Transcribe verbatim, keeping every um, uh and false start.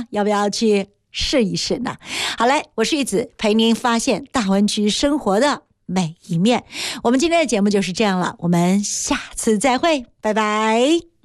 要不要去试一试呢？好嘞，我是玉子，陪您发现大湾区生活的每一面。我们今天的节目就是这样了，我们下次再会，拜拜。